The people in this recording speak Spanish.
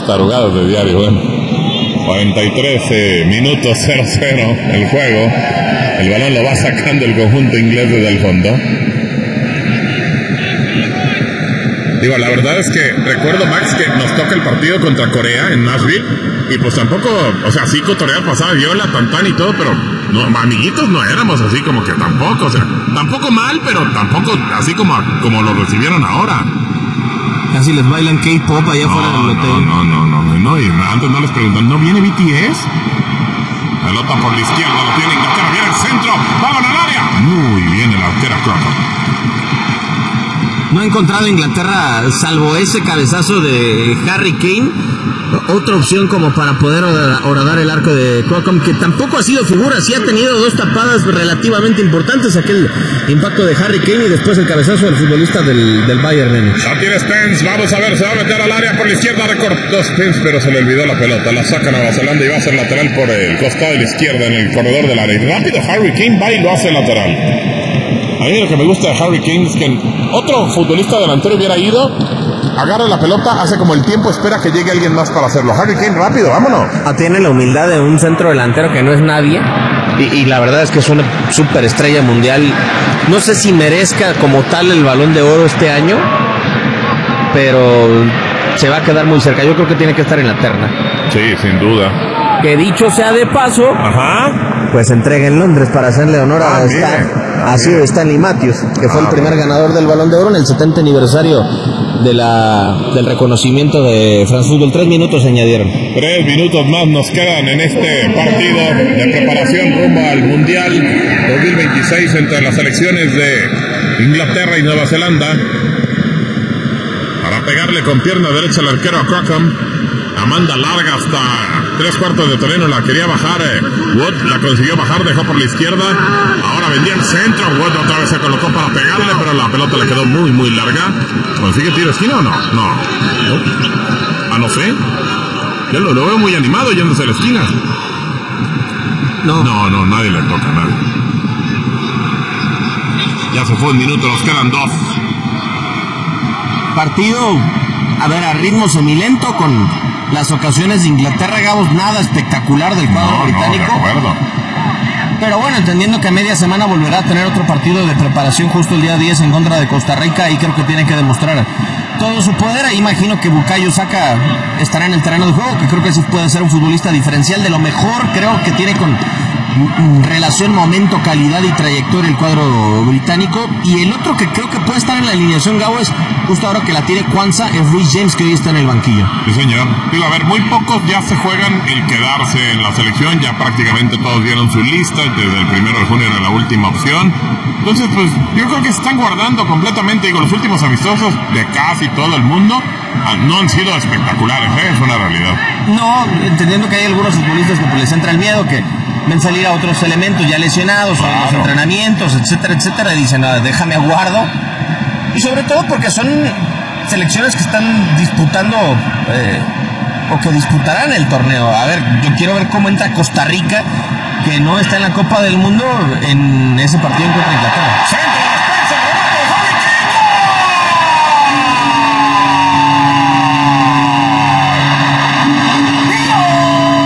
tarugadas de diario. Bueno, 43 minutos, 0-0 el juego. El balón lo va sacando el conjunto inglés desde el fondo. Digo, la verdad es que recuerdo, Max, que nos toca el partido contra Corea en Nashville. Y pues tampoco, o sea, sí cotorrea pasaba viola, tantán y todo, pero no, amiguitos no éramos así como que tampoco, o sea, tampoco mal, pero tampoco así como lo recibieron ahora. Casi les bailan K-pop allá afuera del hotel. No, y antes no les preguntan, ¿no viene BTS? Pelota por la izquierda, lo tiene Inglaterra, viene el centro, ¡balón al área! Muy bien el arquero Crocker. No ha encontrado Inglaterra, salvo ese cabezazo de Harry Kane, otra opción como para poder horadar el arco de Crocombe, que tampoco ha sido figura, sí ha tenido dos tapadas relativamente importantes, aquel impacto de Harry Kane y después el cabezazo del futbolista del Bayern Múnich. La tiene Spence, vamos a ver, se va a meter al área por la izquierda, recortó Spence, pero se le olvidó la pelota, la saca Nueva Zelanda y va a ser lateral por el costado de la izquierda en el corredor del área. Rápido Harry Kane va y lo hace lateral. A mí lo que me gusta de Harry Kane es que otro futbolista delantero hubiera ido, agarra la pelota, hace como el tiempo, espera que llegue alguien más para hacerlo. Harry Kane, rápido, vámonos. Tiene la humildad de un centro delantero que no es nadie, y la verdad es que es una superestrella mundial. No sé si merezca como tal el Balón de Oro este año, pero se va a quedar muy cerca. Yo creo que tiene que estar en la terna. Sí, sin duda. Que dicho sea de paso, pues entrega en Londres para hacerle honor a Stanley Matthews, que fue el primer ganador del Balón de Oro en el 70 aniversario del reconocimiento de France Football. 3 minutos se añadieron. 3 minutos más nos quedan en este partido de preparación rumbo al Mundial 2026 entre las selecciones de Inglaterra y Nueva Zelanda. Para pegarle con pierna derecha al arquero a Crocombe. La manda larga hasta 3/4 de terreno, la quería bajar Wood, la consiguió bajar, dejó por la izquierda, ahora vendía el centro, Wood otra vez se colocó para pegarle, pero la pelota le quedó muy muy larga. ¿Consigue tiro de esquina o no? No. No sé. Yo lo veo muy animado yéndose a la esquina. No, nadie le toca, nadie. Ya se fue un minuto, nos quedan 2. Partido, a ritmo semilento con las ocasiones de Inglaterra, Gabos, nada espectacular del cuadro británico. No, de acuerdo. Pero bueno, entendiendo que a media semana volverá a tener otro partido de preparación justo el día 10 en contra de Costa Rica, y creo que tiene que demostrar todo su poder. Ahí imagino que Bukayo Saka estará en el terreno de juego, que creo que sí puede ser un futbolista diferencial, de lo mejor creo que tiene con relación, momento, calidad y trayectoria el cuadro británico. Y el otro que creo que puede estar en la alineación, Gabo, es justo ahora que la tiene Kwanzaa, es Reece James, que hoy está en el banquillo. Sí, señor. Digo, a ver, muy pocos ya se juegan el quedarse en la selección, ya prácticamente todos dieron su lista, desde el 1 de junio era la última opción. Entonces, pues, yo creo que se están guardando completamente. Digo, los últimos amistosos de casi todo el mundo no han sido espectaculares, es una realidad. No, entendiendo que hay algunos futbolistas que pues les entra el miedo, que ven salir a otros elementos ya lesionados, o en los entrenamientos, etcétera, y dicen, déjame aguardo. Y sobre todo porque son selecciones que están disputando o que disputarán el torneo. A ver, yo quiero ver cómo entra Costa Rica, que no está en la Copa del Mundo, en ese partido contra Inglaterra. ¡Centro!